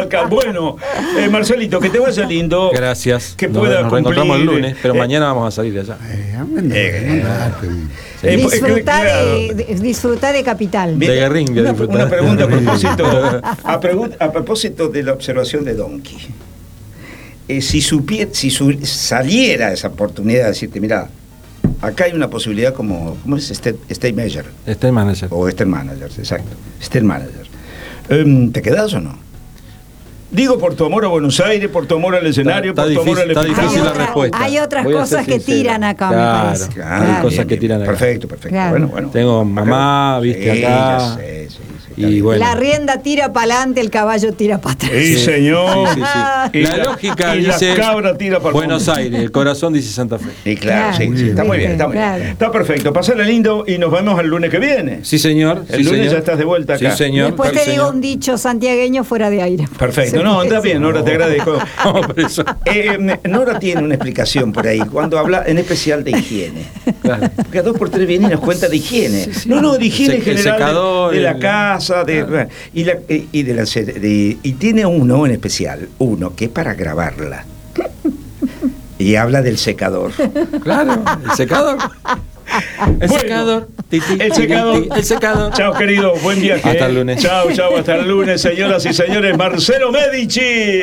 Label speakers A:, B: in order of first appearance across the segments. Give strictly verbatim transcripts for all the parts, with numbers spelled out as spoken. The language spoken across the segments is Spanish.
A: acá. Bueno, eh, Marcelito, que te vaya lindo.
B: Gracias.
A: Que
B: nos,
A: pueda
B: nos
A: cumplir.
B: reencontramos el lunes, pero
A: eh,
B: mañana vamos a salir de allá.
C: Eh, eh,
A: eh,
D: Disfrutar
A: claro.
D: de, de- disfrutar de Capital.
A: Bien,
B: De Guerrín,
A: una,
B: disfrutar.
A: una pregunta a propósito, a, pregu- a propósito de la observación de Donkey. Eh, si supie- si su- saliera esa oportunidad de decirte, mira, acá hay una posibilidad como, ¿cómo es? State, state Manager.
B: Está el manager.
A: O State Manager, exacto. State Manager. Em, ¿Te quedás o no? Digo por tu amor a Buenos Aires, por tu amor al escenario,
B: Está-
A: por tu
B: está
A: amor al
B: difícil- está
D: Hay,
B: difícil la
D: otra-
B: respuesta.
D: hay otras
B: Voy a ser
D: cosas que
B: sincero.
D: tiran acá, me
B: Claro.
D: parece.
A: Claro,
B: Hay cosas
A: bien,
B: que
A: bien.
B: tiran acá.
A: Perfecto, perfecto.
D: Claro.
A: Bueno, bueno.
B: Tengo mamá, viste,
A: Sí,
B: acá.
A: ya sé, sí, sí, está
B: Y
A: bien.
B: bueno.
D: La rienda tira para adelante, el caballo tira para atrás.
A: Sí, señor.
B: Sí, sí, sí.
A: Y
B: La
A: la-
B: lógica
A: y la
B: dice
A: cabra tira para el
B: Buenos
A: mundo.
B: Aires, el corazón dice Santa Fe.
A: Y claro,
D: Claro,
A: sí,
D: muy
A: sí,
D: bien.
A: está muy bien, está muy bien.
D: Claro.
A: Está perfecto. Pasale lindo y nos vemos el lunes que viene.
B: Sí, señor.
A: El
B: sí,
A: lunes
B: señor.
A: ya estás de vuelta acá.
B: Sí, señor.
D: Después
B: Sí,
D: te digo
B: señor.
D: un dicho santiagueño fuera de aire.
A: Perfecto. No, está bien, Nora, te agradezco.
B: No, por eso.
A: Eh, Nora tiene una explicación por ahí, cuando habla en especial de higiene.
B: Claro.
A: Porque a dos por tres viene y nos cuenta de higiene. No, no, de higiene
B: Se-
A: en general.
B: el secador,
A: de, de la
B: el-
A: casa, de, bueno, y, la, y, y de la se- de- y tiene uno en especial, uno que es para grabarla. Y habla del secador.
B: Claro, el secador. El
A: Bueno,
B: secador. Ti, ti,
A: el
B: ti,
A: secador.
B: ti, El secador.
A: Chao, querido, buen viaje.
B: Hasta el lunes.
A: Chao, chao, hasta el lunes, señoras y señores. Marcelo Medici.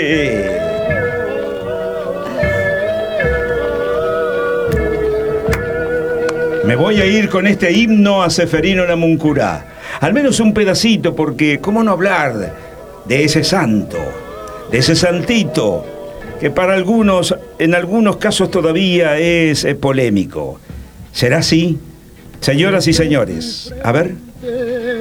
A: Me voy a ir con este himno a Seferino Namuncurá. Al menos un pedacito, porque ¿cómo no hablar de ese santo, de ese santito, que para algunos, en algunos casos todavía es eh, polémico? ¿Será así? Señoras y señores, a ver.